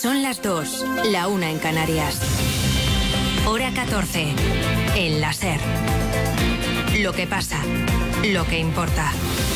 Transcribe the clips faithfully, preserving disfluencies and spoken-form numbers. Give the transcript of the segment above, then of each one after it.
Son las dos, la una en Canarias. Hora catorce, en la SER. Lo que pasa, lo que importa.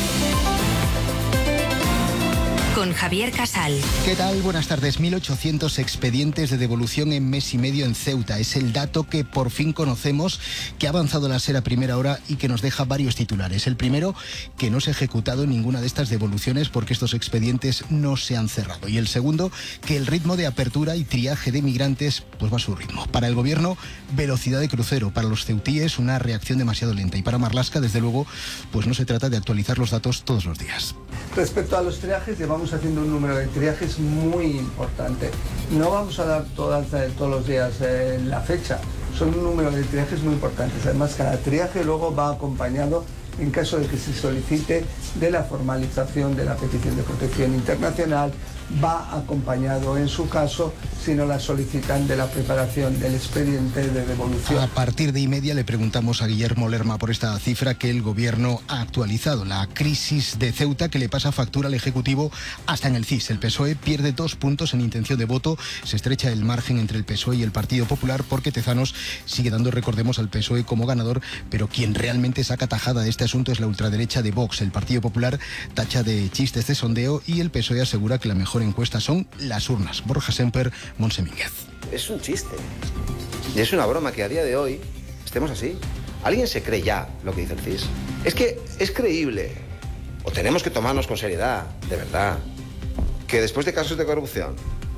Con Javier Casal. ¿Qué tal? Buenas tardes. mil ochocientos expedientes de devolución en mes y medio en Ceuta. Es el dato que por fin conocemos, que ha avanzado la SER a primera hora y que nos deja varios titulares. El primero, que no se ha ejecutado ninguna de estas devoluciones porque estos expedientes no se han cerrado. Y el segundo, que el ritmo de apertura y triaje de migrantes pues va a su ritmo. Para el gobierno, velocidad de crucero. Para los ceutíes, una reacción demasiado lenta. Y para Marlaska, desde luego, pues no se trata de actualizar los datos todos los días. Respecto a los triajes, llevamos haciendo un número de triajes muy importante. No vamos a dar todas, todos los días eh, la fecha, son un número de triajes muy importantes. Además, cada triaje luego va acompañado, en caso de que se solicite, de la formalización de la petición de protección internacional, va acompañado, en su caso, si no la solicitan, de la preparación del expediente de devolución. A partir de y media le preguntamos a Guillermo Lerma por esta cifra que el gobierno ha actualizado. La crisis de Ceuta que le pasa factura al Ejecutivo hasta en el C I S. El P S O E pierde dos puntos en intención de voto. Se estrecha el margen entre el P S O E y el Partido Popular porque Tezanos sigue dando, recordemos, al P S O E como ganador, pero quien realmente saca tajada de este asunto es la ultraderecha de Vox. El Partido Popular tacha de chistes de sondeo y el P S O E asegura que la mejor encuesta son las urnas. Borja Semper, Monse Mínguez. Es un chiste. Y es una broma que a día de hoy estemos así. ¿Alguien se cree ya lo que dice el C I S? Es que es creíble, o tenemos que tomarnos con seriedad, de verdad, que después de casos de corrupción,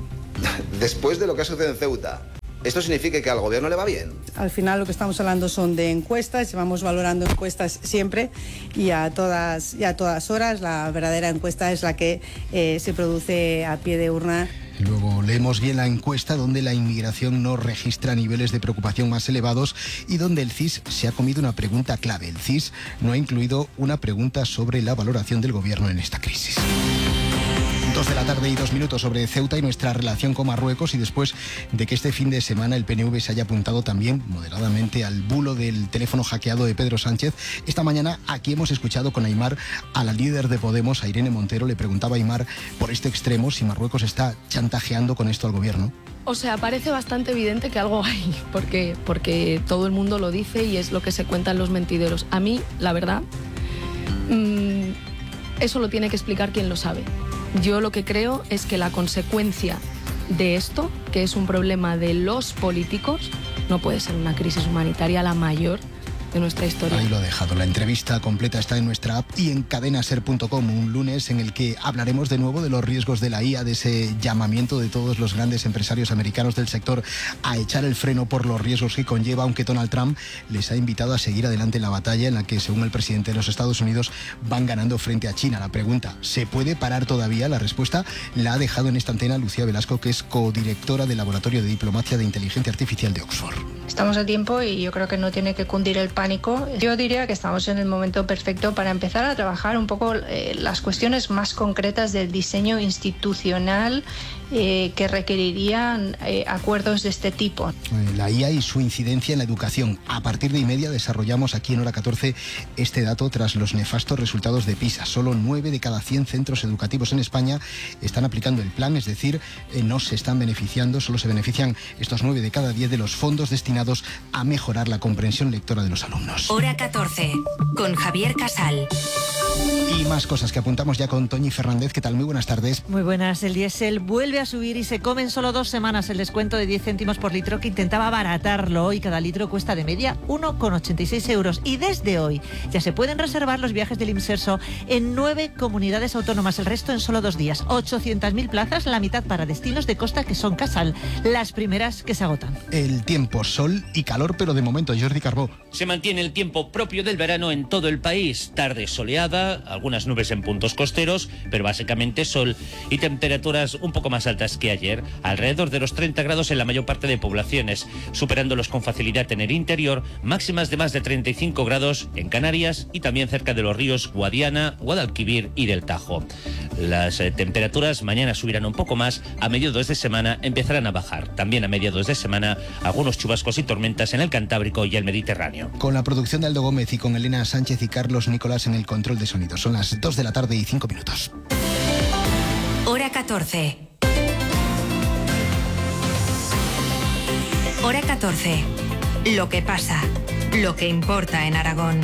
después de lo que ha sucedido en Ceuta, ¿esto significa que al gobierno le va bien? Al final lo que estamos hablando son de encuestas, llevamos valorando encuestas siempre y a todas, y a todas horas. La verdadera encuesta es la que eh, se produce a pie de urna. Luego leemos bien la encuesta donde la inmigración no registra niveles de preocupación más elevados y donde el C I S se ha comido una pregunta clave. El C I S no ha incluido una pregunta sobre la valoración del gobierno en esta crisis. Dos de la tarde y dos minutos sobre Ceuta y nuestra relación con Marruecos, y después de que este fin de semana el P N V se haya apuntado también moderadamente al bulo del teléfono hackeado de Pedro Sánchez, esta mañana aquí hemos escuchado con Aimar a la líder de Podemos, a Irene Montero. Le preguntaba a Aimar por este extremo si Marruecos está chantajeando con esto al gobierno. O sea, parece bastante evidente que algo hay, porque, porque todo el mundo lo dice y es lo que se cuenta en los mentideros. A mí, la verdad, mmm, eso lo tiene que explicar quien lo sabe. Yo lo que creo es que la consecuencia de esto, que es un problema de los políticos, no puede ser una crisis humanitaria la mayor de nuestra historia. Ahí lo ha dejado. La entrevista completa está en nuestra app y en cadena ser punto com, un lunes en el que hablaremos de nuevo de los riesgos de la I A, de ese llamamiento de todos los grandes empresarios americanos del sector a echar el freno por los riesgos que conlleva, aunque Donald Trump les ha invitado a seguir adelante en la batalla en la que, según el presidente de los Estados Unidos, van ganando frente a China. La pregunta, ¿se puede parar todavía? La respuesta la ha dejado en esta antena Lucía Velasco, que es codirectora del Laboratorio de Diplomacia de Inteligencia Artificial de Oxford. Estamos a tiempo y yo creo que no tiene que cundir el pánico. Yo diría que estamos en el momento perfecto para empezar a trabajar un poco eh, las cuestiones más concretas del diseño institucional eh, que requerirían eh, acuerdos de este tipo. La I A y su incidencia en la educación. A partir de y media desarrollamos aquí en Hora catorce este dato tras los nefastos resultados de PISA. Solo nueve de cada cien centros educativos en España están aplicando el plan, es decir, eh, no se están beneficiando, solo se benefician estos nueve de cada diez de los fondos destinados a mejorar la comprensión lectora de los alumnos. Hora catorce, con Javier Casal. Y más cosas que apuntamos ya con Toñi Fernández. ¿Qué tal? Muy buenas tardes. Muy buenas. El diésel vuelve a subir y se come en solo dos semanas el descuento de diez céntimos por litro que intentaba abaratarlo, y cada litro cuesta de media uno coma ochenta y seis euros. Y desde hoy ya se pueden reservar los viajes del Imserso en nueve comunidades autónomas, el resto en solo dos días. ochocientas mil plazas, la mitad para destinos de costa que son Casal, las primeras que se agotan. El tiempo, sol y calor, pero de momento, Jordi Carbó. Se mantiene el tiempo propio del verano en todo el país. Tarde soleada, algunas nubes en puntos costeros, pero básicamente sol, y temperaturas un poco más altas que ayer, alrededor de los treinta grados en la mayor parte de poblaciones, superándolos con facilidad en el interior, máximas de más de treinta y cinco grados en Canarias y también cerca de los ríos Guadiana, Guadalquivir y del Tajo. Las eh, temperaturas mañana subirán un poco más, a mediados de semana empezarán a bajar. También a mediados de semana algunos chubascos y tormentas en el Cantábrico y el Mediterráneo. Con la producción de Aldo Gómez y con Elena Sánchez y Carlos Nicolás en el control de sonido. Son las dos de la tarde y cinco minutos. Hora catorce. Hora catorce. Lo que pasa, lo que importa en Aragón.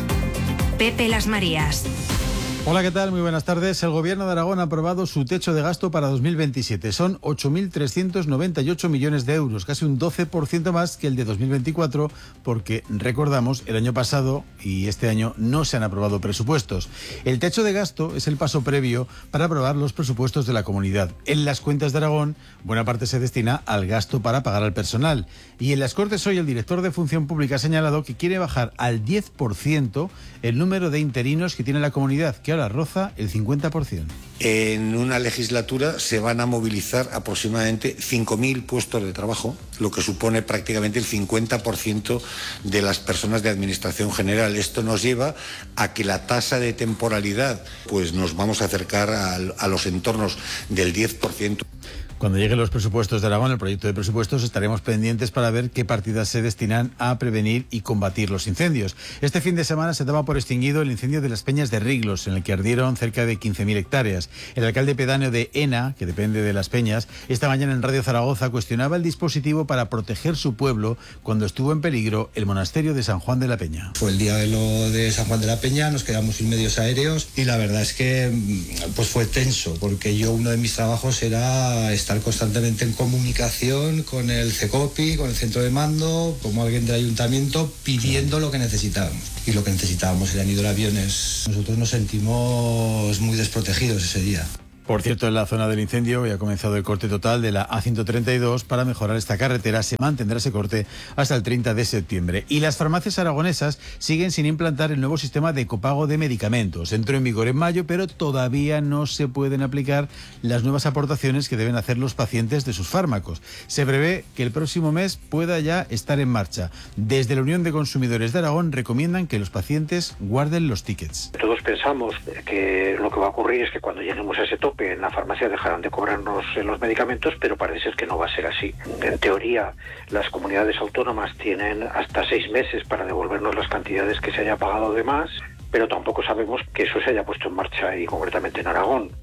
Pepe Las Marías. Hola, ¿qué tal? Muy buenas tardes. El Gobierno de Aragón ha aprobado su techo de gasto para dos mil veintisiete. Son ocho mil trescientos noventa y ocho millones de euros, casi un doce por ciento más que el de dos mil veinticuatro, porque, recordamos, el año pasado y este año no se han aprobado presupuestos. El techo de gasto es el paso previo para aprobar los presupuestos de la comunidad. En las cuentas de Aragón, buena parte se destina al gasto para pagar al personal. Y en las Cortes hoy el director de Función Pública ha señalado que quiere bajar al diez por ciento el número de interinos que tiene la comunidad, que ahora roza el cincuenta por ciento. En una legislatura se van a movilizar aproximadamente cinco mil puestos de trabajo, lo que supone prácticamente el cincuenta por ciento de las personas de administración general. Esto nos lleva a que la tasa de temporalidad, pues nos vamos a acercar a, a los entornos del diez por ciento. Cuando lleguen los presupuestos de Aragón, el proyecto de presupuestos, estaremos pendientes para ver qué partidas se destinan a prevenir y combatir los incendios. Este fin de semana se daba por extinguido el incendio de las Peñas de Riglos, en el que ardieron cerca de quince mil hectáreas. El alcalde pedáneo de Ena, que depende de las Peñas, esta mañana en Radio Zaragoza cuestionaba el dispositivo para proteger su pueblo cuando estuvo en peligro el monasterio de San Juan de la Peña. Fue el día de lo de San Juan de la Peña, nos quedamos sin medios aéreos y la verdad es que pues fue tenso, porque yo uno de mis trabajos era estar constantemente en comunicación con el CECOPI, con el centro de mando, como alguien del ayuntamiento, pidiendo lo que necesitábamos. Y lo que necesitábamos eran hidroaviones. Nosotros nos sentimos muy desprotegidos ese día. Por cierto, en la zona del incendio hoy ha comenzado el corte total de la A ciento treinta y dos para mejorar esta carretera. Se mantendrá ese corte hasta el treinta de septiembre. Y las farmacias aragonesas siguen sin implantar el nuevo sistema de copago de medicamentos. Entró en vigor en mayo, pero todavía no se pueden aplicar las nuevas aportaciones que deben hacer los pacientes de sus fármacos. Se prevé que el próximo mes pueda ya estar en marcha. Desde la Unión de Consumidores de Aragón recomiendan que los pacientes guarden los tickets. Todos pensamos que lo que va a ocurrir es que cuando lleguemos a ese tope en la farmacia dejarán de cobrarnos los medicamentos, pero parece ser que no va a ser así. En teoría, las comunidades autónomas tienen hasta seis meses para devolvernos las cantidades que se haya pagado de más, pero tampoco sabemos que eso se haya puesto en marcha y concretamente en Aragón.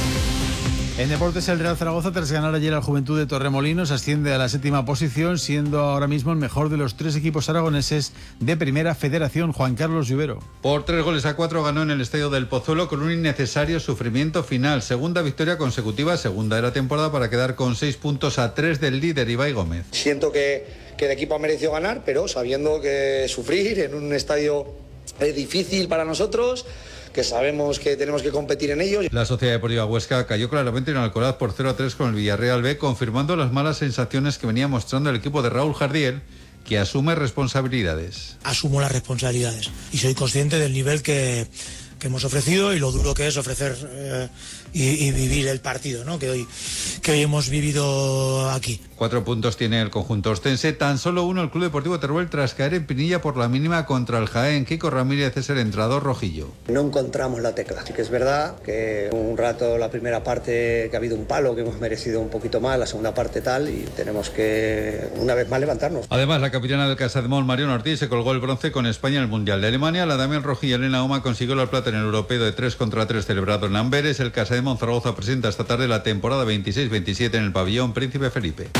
En deportes, el Real Zaragoza, tras ganar ayer al Juventud de Torremolinos, asciende a la séptima posición, siendo ahora mismo el mejor de los tres equipos aragoneses de Primera Federación. Juan Carlos Lluvero. Por tres goles a cuatro ganó en el Estadio del Pozuelo con un innecesario sufrimiento final. Segunda victoria consecutiva, segunda de la temporada, para quedar con seis puntos a tres del líder Ibai Gómez. Siento que, que el equipo ha merecido ganar, pero sabiendo que sufrir en un estadio es difícil para nosotros, que sabemos que tenemos que competir en ellos. La Sociedad Deportiva Huesca cayó claramente en Alcoraz por cero a tres con el Villarreal B, confirmando las malas sensaciones que venía mostrando el equipo de Raúl Jardiel, que asume responsabilidades. Asumo las responsabilidades y soy consciente del nivel que, que hemos ofrecido y lo duro que es ofrecer eh, y, y vivir el partido, ¿no? que hoy que hoy hemos vivido aquí. Cuatro puntos tiene el conjunto ostense, tan solo uno el Club Deportivo Teruel tras caer en Pinilla por la mínima contra el Jaén. Kiko Ramírez es el entrenador rojillo. No encontramos la tecla. Sí que es verdad que un rato la primera parte que ha habido un palo, que hemos merecido un poquito más, la segunda parte tal, y tenemos que una vez más levantarnos. Además, la capitana del Casademón, Mariona Ortiz, se colgó el bronce con España en el Mundial de Alemania. La Damián Rojillo, Elena Oma, consiguió la plata en el europeo de tres contra tres celebrado en Amberes. El Casademón Zaragoza presenta esta tarde la temporada veintiséis veintisiete en el pabellón Príncipe Felipe.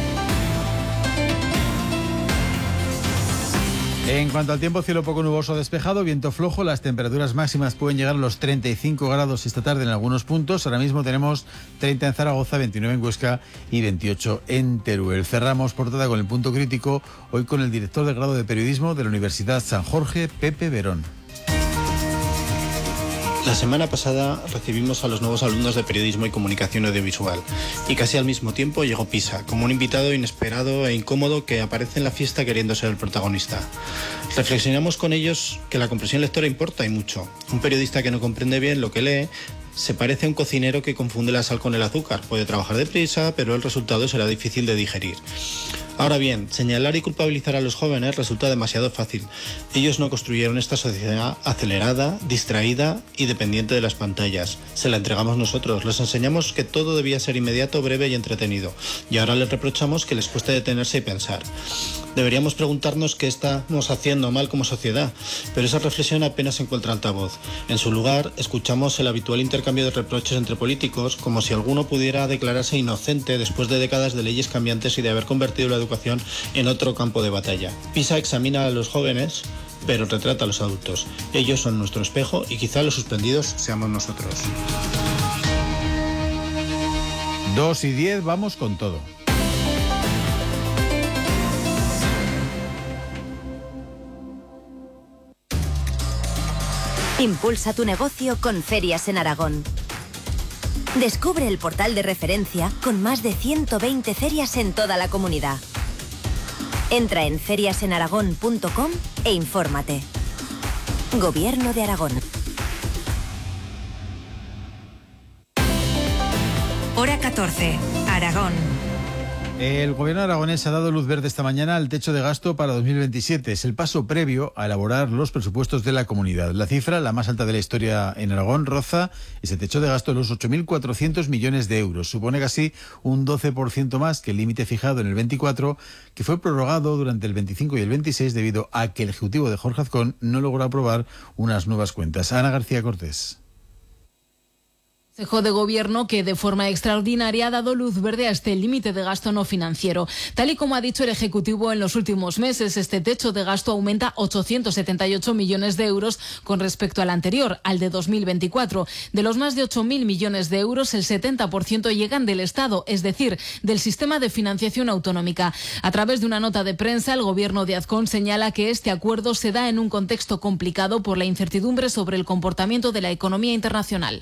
En cuanto al tiempo, cielo poco nuboso despejado, viento flojo, las temperaturas máximas pueden llegar a los treinta y cinco grados esta tarde en algunos puntos. Ahora mismo tenemos treinta en Zaragoza, veintinueve en Huesca y veintiocho en Teruel. Cerramos portada con el punto crítico, hoy con el director del grado de periodismo de la Universidad San Jorge, Pepe Verón. La semana pasada recibimos a los nuevos alumnos de Periodismo y Comunicación Audiovisual y casi al mismo tiempo llegó Pisa, como un invitado inesperado e incómodo que aparece en la fiesta queriendo ser el protagonista. Reflexionamos con ellos que la comprensión lectora importa y mucho. Un periodista que no comprende bien lo que lee se parece a un cocinero que confunde la sal con el azúcar. Puede trabajar deprisa, pero el resultado será difícil de digerir. Ahora bien, señalar y culpabilizar a los jóvenes resulta demasiado fácil. Ellos no construyeron esta sociedad acelerada, distraída y dependiente de las pantallas. Se la entregamos nosotros. Les enseñamos que todo debía ser inmediato, breve y entretenido. Y ahora les reprochamos que les cueste detenerse y pensar. Deberíamos preguntarnos qué estamos haciendo mal como sociedad, pero esa reflexión apenas encuentra altavoz. En su lugar, escuchamos el habitual intercambio de reproches entre políticos, como si alguno pudiera declararse inocente después de décadas de leyes cambiantes y de haber convertido la educación en otro campo de batalla. PISA examina a los jóvenes, pero retrata a los adultos. Ellos son nuestro espejo y quizá los suspendidos seamos nosotros. dos y diez, vamos con todo. Impulsa tu negocio con Ferias en Aragón. Descubre el portal de referencia con más de ciento veinte ferias en toda la comunidad. Entra en ferias en aragón punto com e infórmate. Gobierno de Aragón. Hora catorce, Aragón. El gobierno aragonés ha dado luz verde esta mañana al techo de gasto para dos mil veintisiete. Es el paso previo a elaborar los presupuestos de la comunidad. La cifra, la más alta de la historia en Aragón, roza ese techo de gasto de los ocho mil cuatrocientos millones de euros. Supone casi un doce por ciento más que el límite fijado en el veinticuatro, que fue prorrogado durante el veinticinco y el veintiséis debido a que el ejecutivo de Jorge Azcón no logró aprobar unas nuevas cuentas. Ana García Cortés. Consejo de Gobierno que de forma extraordinaria ha dado luz verde a este límite de gasto no financiero. Tal y como ha dicho el Ejecutivo en los últimos meses, este techo de gasto aumenta ochocientos setenta y ocho millones de euros con respecto al anterior, al de dos mil veinticuatro. De los más de ocho mil millones de euros, el setenta por ciento llegan del Estado, es decir, del sistema de financiación autonómica. A través de una nota de prensa, el Gobierno de Azcón señala que este acuerdo se da en un contexto complicado por la incertidumbre sobre el comportamiento de la economía internacional.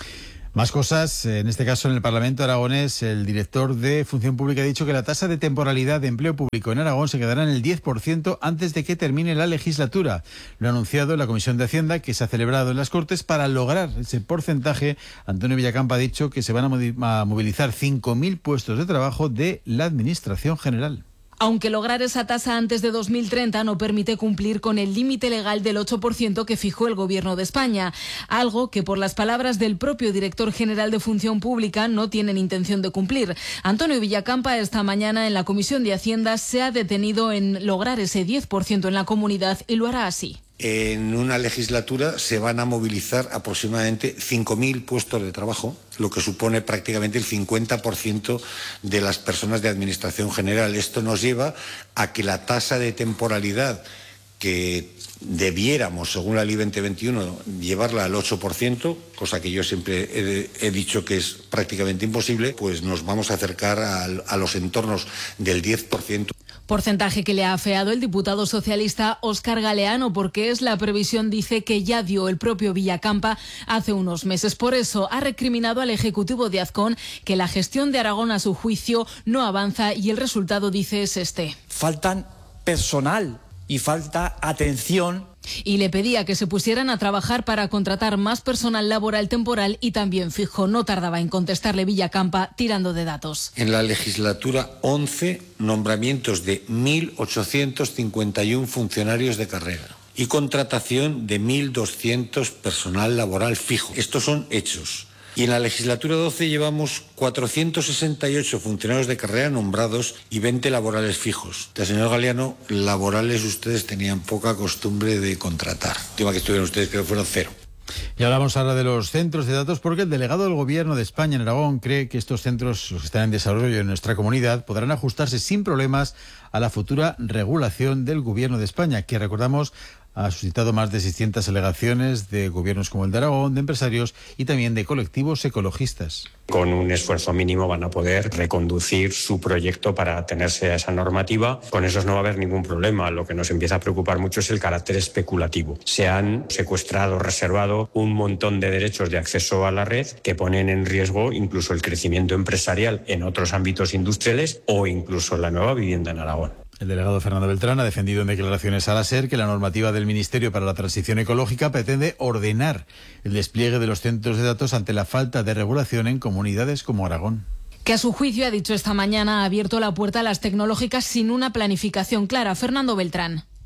Más cosas, en este caso en el Parlamento aragonés, el director de Función Pública ha dicho que la tasa de temporalidad de empleo público en Aragón se quedará en el diez por ciento antes de que termine la legislatura. Lo ha anunciado en la Comisión de Hacienda, que se ha celebrado en las Cortes. Para lograr ese porcentaje, Antonio Villacampa ha dicho que se van a movilizar cinco mil puestos de trabajo de la Administración General. Aunque lograr esa tasa antes de dos mil treinta no permite cumplir con el límite legal del ocho por ciento que fijó el Gobierno de España, algo que por las palabras del propio director general de Función Pública no tienen intención de cumplir. Antonio Villacampa esta mañana en la Comisión de Hacienda se ha detenido en lograr ese diez por ciento en la comunidad y lo hará así. En una legislatura se van a movilizar aproximadamente cinco mil puestos de trabajo, lo que supone prácticamente el cincuenta por ciento de las personas de Administración General. Esto nos lleva a que la tasa de temporalidad que debiéramos, según la Ley veinte veintiuno, llevarla al ocho por ciento, cosa que yo siempre he, he dicho que es prácticamente imposible, pues nos vamos a acercar a, a los entornos del diez por ciento. Porcentaje que le ha afeado el diputado socialista Óscar Galeano, porque es la previsión, dice, que ya dio el propio Villacampa hace unos meses. Por eso ha recriminado al Ejecutivo de Azcón que la gestión de Aragón, a su juicio, no avanza y el resultado, dice, es este. Faltan personal y falta atención. Y le pedía que se pusieran a trabajar para contratar más personal laboral temporal y también fijo. No tardaba en contestarle Villacampa tirando de datos. En la legislatura once, nombramientos de mil ochocientos cincuenta y uno funcionarios de carrera y contratación de mil doscientos personal laboral fijo. Estos son hechos. Y en la legislatura doce llevamos cuatrocientos sesenta y ocho funcionarios de carrera nombrados y veinte laborales fijos. El señor Galeano, laborales ustedes tenían poca costumbre de contratar. La última que estuvieron ustedes creo que fueron cero. Y hablamos ahora de los centros de datos, porque el delegado del Gobierno de España en Aragón cree que estos centros, los que están en desarrollo en nuestra comunidad, podrán ajustarse sin problemas a la futura regulación del Gobierno de España, que recordamos ha suscitado más de seiscientas alegaciones de gobiernos como el de Aragón, de empresarios y también de colectivos ecologistas. Con un esfuerzo mínimo van a poder reconducir su proyecto para atenerse a esa normativa. Con esos no va a haber ningún problema. Lo que nos empieza a preocupar mucho es el carácter especulativo. Se han secuestrado, reservado un montón de derechos de acceso a la red que ponen en riesgo incluso el crecimiento empresarial en otros ámbitos industriales o incluso la nueva vivienda en Aragón. El delegado Fernando Beltrán ha defendido en declaraciones a la SER que la normativa del Ministerio para la Transición Ecológica pretende ordenar el despliegue de los centros de datos ante la falta de regulación en comunidades como Aragón. Que a su juicio, ha dicho esta mañana, ha abierto la puerta a las tecnológicas sin una planificación clara. Fernando Beltrán.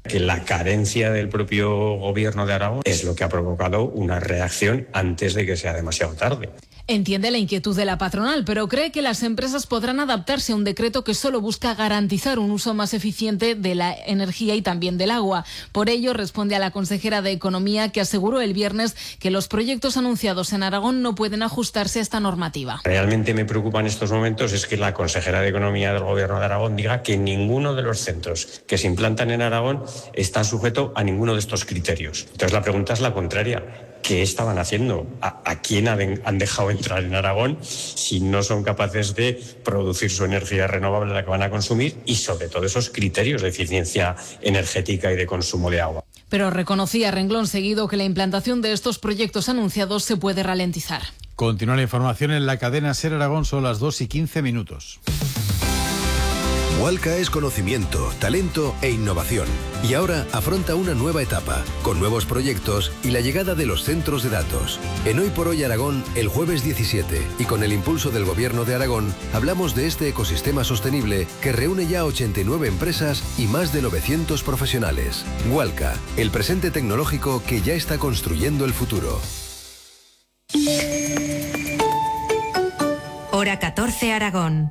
Que la carencia del propio gobierno de Aragón es lo que ha provocado una reacción antes de que sea demasiado tarde. Entiende la inquietud de la patronal, pero cree que las empresas podrán adaptarse a un decreto que solo busca garantizar un uso más eficiente de la energía y también del agua. Por ello, responde a la consejera de Economía, que aseguró el viernes que los proyectos anunciados en Aragón no pueden ajustarse a esta normativa. Realmente me preocupa en estos momentos es que la consejera de Economía del Gobierno de Aragón diga que ninguno de los centros que se implantan en Aragón está sujeto a ninguno de estos criterios. Entonces la pregunta es la contraria. ¿Qué estaban haciendo? ¿A, a quién han dejado entrar en Aragón si no son capaces de producir su energía renovable, la que van a consumir, y sobre todo esos criterios de eficiencia energética y de consumo de agua? Pero reconocía renglón seguido que la implantación de estos proyectos anunciados se puede ralentizar. Continúa la información en la cadena SER Aragón, son las dos y quince minutos. Walca es conocimiento, talento e innovación. Y ahora afronta una nueva etapa, con nuevos proyectos y la llegada de los centros de datos. En Hoy por Hoy Aragón, el jueves diecisiete, y con el impulso del Gobierno de Aragón, hablamos de este ecosistema sostenible que reúne ya ochenta y nueve empresas y más de novecientos profesionales. Walca, el presente tecnológico que ya está construyendo el futuro. Hora catorce Aragón.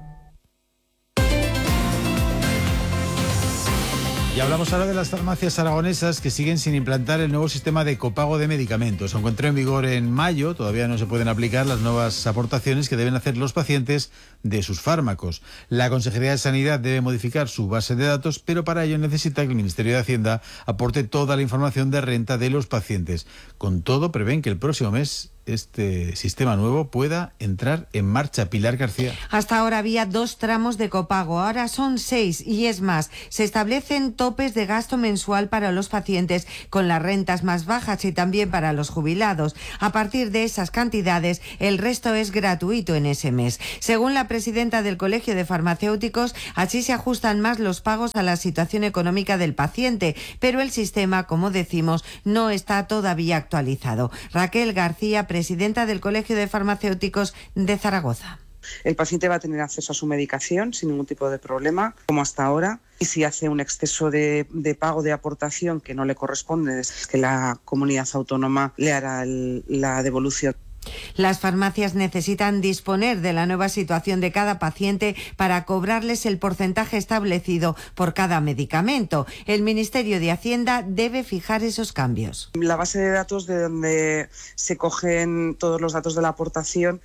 Y hablamos ahora de las farmacias aragonesas que siguen sin implantar el nuevo sistema de copago de medicamentos. Aunque entró en vigor en mayo, todavía no se pueden aplicar las nuevas aportaciones que deben hacer los pacientes de sus fármacos. La Consejería de Sanidad debe modificar su base de datos, pero para ello necesita que el Ministerio de Hacienda aporte toda la información de renta de los pacientes. Con todo, prevén que el próximo mes este sistema nuevo pueda entrar en marcha. Pilar García. Hasta ahora había dos tramos de copago, ahora son seis, y es más, se establecen topes de gasto mensual para los pacientes con las rentas más bajas y también para los jubilados. A partir de esas cantidades, el resto es gratuito en ese mes. Según la presidenta del Colegio de Farmacéuticos, así se ajustan más los pagos a la situación económica del paciente, pero el sistema, como decimos, no está todavía actualizado. Raquel García, presidenta del Colegio de Farmacéuticos de Zaragoza. El paciente va a tener acceso a su medicación sin ningún tipo de problema, como hasta ahora. Y si hace un exceso de, de pago de aportación que no le corresponde, es que la comunidad autónoma le hará el, la devolución. Las farmacias necesitan disponer de la nueva situación de cada paciente para cobrarles el porcentaje establecido por cada medicamento. El Ministerio de Hacienda debe fijar esos cambios. La base de datos de donde se cogen todos los datos de la aportación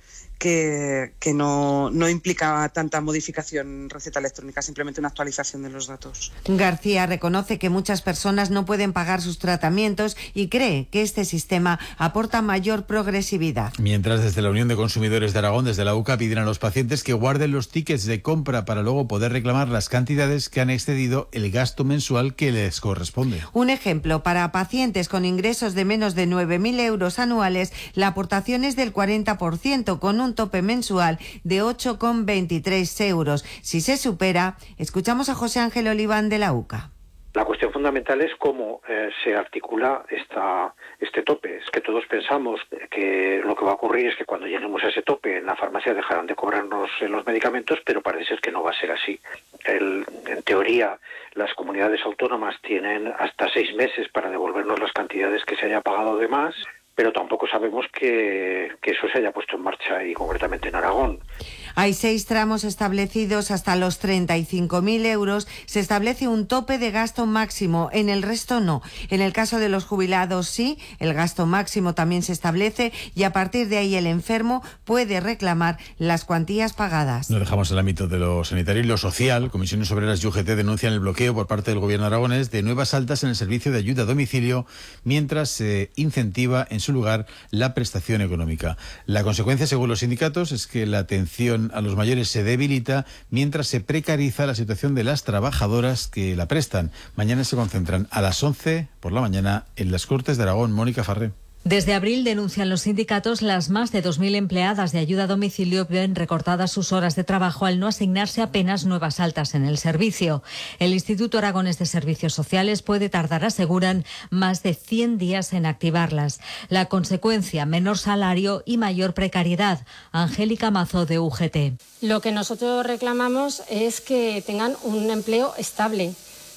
que, que no, no implica tanta modificación receta electrónica, simplemente una actualización de los datos. García reconoce que muchas personas no pueden pagar sus tratamientos y cree que este sistema aporta mayor progresividad. Mientras, desde la Unión de Consumidores de Aragón, desde la U C A, piden a los pacientes que guarden los tickets de compra para luego poder reclamar las cantidades que han excedido el gasto mensual que les corresponde. Un ejemplo, para pacientes con ingresos de menos de nueve mil euros anuales, la aportación es del cuarenta por ciento, con un tope mensual de ocho coma veintitrés euros. Si se supera, escuchamos a José Ángel Oliván de la U C A. La cuestión fundamental es cómo eh, se articula esta, este tope. Es que todos pensamos que lo que va a ocurrir es que cuando lleguemos a ese tope en la farmacia dejarán de cobrarnos eh, los medicamentos, pero parece ser que no va a ser así. El, en teoría, las comunidades autónomas tienen hasta seis meses para devolvernos las cantidades que se haya pagado de más, pero tampoco sabemos que, que eso se haya puesto en marcha y concretamente en Aragón. Hay seis tramos establecidos hasta los treinta y cinco mil euros. Se establece un tope de gasto máximo, en el resto no. En el caso de los jubilados sí, el gasto máximo también se establece y a partir de ahí el enfermo puede reclamar las cuantías pagadas. No dejamos el ámbito de lo sanitario y lo social. Comisiones Obreras y U G T denuncian el bloqueo por parte del gobierno aragonés de nuevas altas en el servicio de ayuda a domicilio, mientras se incentiva en su lugar la prestación económica. La consecuencia, según los sindicatos, es que la atención a los mayores se debilita mientras se precariza la situación de las trabajadoras que la prestan. Mañana se concentran a las once por la mañana en las Cortes de Aragón. Mónica Farré. Desde abril denuncian los sindicatos las más de dos mil empleadas de ayuda a domicilio ven recortadas sus horas de trabajo al no asignarse apenas nuevas altas en el servicio. El Instituto Aragonés de Servicios Sociales puede tardar, aseguran, más de cien días en activarlas. La consecuencia, menor salario y mayor precariedad. Angélica Mazo, de U G T. Lo que nosotros reclamamos es que tengan un empleo estable,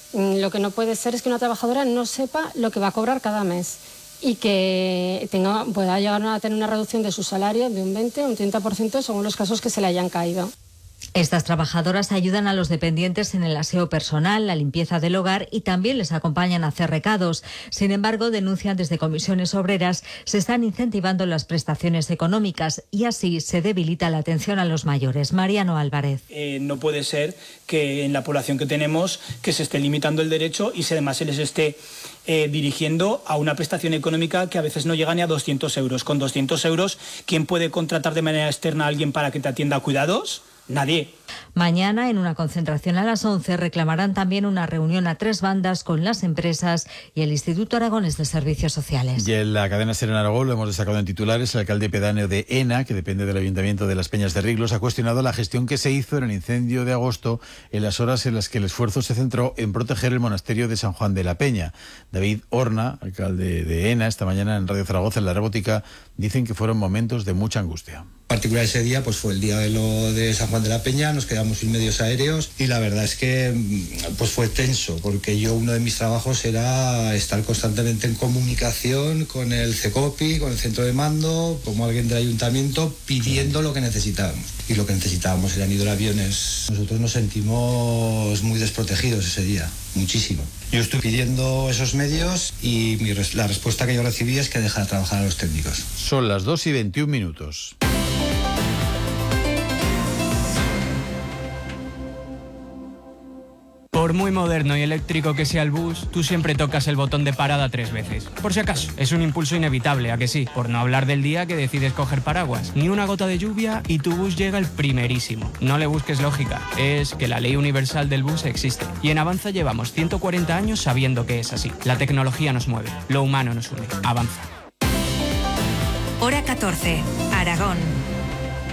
Lo que no puede ser es que una trabajadora no sepa lo que va a cobrar cada mes y que tenga, pueda llegar a tener una reducción de su salario de un veinte o un treinta por ciento según los casos que se le hayan caído. Estas trabajadoras ayudan a los dependientes en el aseo personal, la limpieza del hogar y también les acompañan a hacer recados. Sin embargo, denuncian desde comisiones obreras, se están incentivando las prestaciones económicas y así se debilita la atención a los mayores. Mariano Álvarez. Eh, no puede ser que en la población que tenemos que se esté limitando el derecho y además se les esté eh, dirigiendo a una prestación económica que a veces no llega ni a doscientos euros. Con doscientos euros, ¿quién puede contratar de manera externa a alguien para que te atienda a cuidados? Nadie. Mañana, en una concentración a las once, reclamarán también una reunión a tres bandas con las empresas y el Instituto Aragonés de Servicios Sociales. Y en la cadena SER en Aragón, lo hemos destacado en titulares, el alcalde pedáneo de Ena, que depende del Ayuntamiento de Las Peñas de Riglos, ha cuestionado la gestión que se hizo en el incendio de agosto, en las horas en las que el esfuerzo se centró en proteger el monasterio de San Juan de la Peña. David Horna, alcalde de Ena, esta mañana en Radio Zaragoza, en La Rebótica, dicen que fueron momentos de mucha angustia. En particular ese día pues fue el día de lo de San Juan de la Peña, nos quedamos sin medios aéreos y la verdad es que pues fue tenso, porque yo uno de mis trabajos era estar constantemente en comunicación con el CECOPI, con el centro de mando, como alguien del ayuntamiento, pidiendo lo que necesitábamos. Y lo que necesitábamos eran hidroaviones. Nosotros nos sentimos muy desprotegidos ese día, muchísimo. Yo estoy pidiendo esos medios y mi res- la respuesta que yo recibí es que dejara trabajar a los técnicos. Son las dos y veintiún minutos. Por muy moderno y eléctrico que sea el bus, tú siempre tocas el botón de parada tres veces. Por si acaso, es un impulso inevitable, ¿a que sí? Por no hablar del día que decides coger paraguas. Ni una gota de lluvia y tu bus llega el primerísimo. No le busques lógica, es que la ley universal del bus existe. Y en Avanza llevamos ciento cuarenta años sabiendo que es así. La tecnología nos mueve, lo humano nos une. Avanza. Hora catorce, Aragón.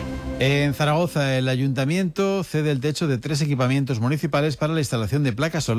En Zaragoza, el ayuntamiento cede el techo de tres equipamientos municipales para la instalación de placas solares